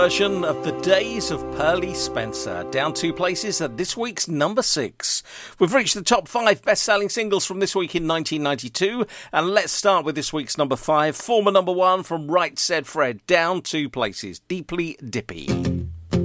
Version of The Days of Pearly Spencer, down 2 places at this week's number 6. We've reached the top 5 best-selling singles from this week in 1992, and let's start with this week's number 5, former number 1 from Right Said Fred, down 2 places, Deeply Dippy.